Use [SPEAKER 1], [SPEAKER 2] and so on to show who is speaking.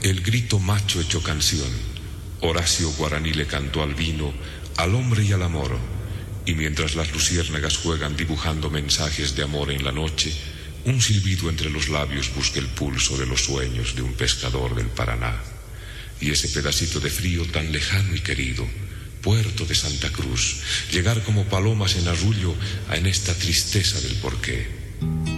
[SPEAKER 1] El grito macho hecho canción. Horacio Guaraní le cantó al vino, al hombre y al amor. Y mientras las luciérnagas juegan dibujando mensajes de amor en la noche, un silbido entre los labios busca el pulso de los sueños de un pescador del Paraná. Y ese pedacito de frío tan lejano y querido, puerto de Santa Cruz, llegar como palomas en arrullo en esta tristeza del porqué.